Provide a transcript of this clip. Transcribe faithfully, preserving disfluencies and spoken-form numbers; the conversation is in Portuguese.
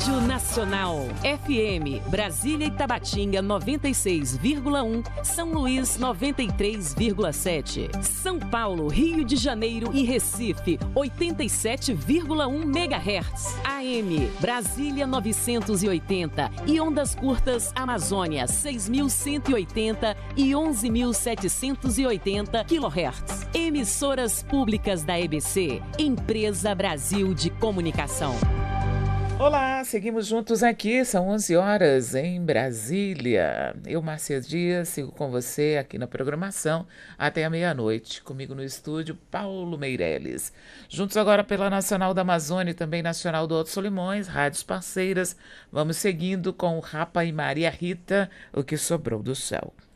Rádio Nacional, F M, Brasília e Tabatinga noventa e seis vírgula um, São Luís noventa e três vírgula sete, São Paulo, Rio de Janeiro e Recife oitenta e sete vírgula um megahertz, A M, Brasília novecentos e oitenta e ondas curtas Amazônia seis mil cento e oitenta e onze mil setecentos e oitenta quilohertz. Emissoras públicas da E B C, Empresa Brasil de Comunicação. Olá, seguimos juntos aqui, são onze horas em Brasília. Eu, Márcia Dias, sigo com você aqui na programação até a meia-noite. Comigo no estúdio, Paulo Meirelles. Juntos agora pela Nacional da Amazônia e também Nacional do Alto Solimões, rádios parceiras. Vamos seguindo com o Rapa e Maria Rita, O Que Sobrou do Céu.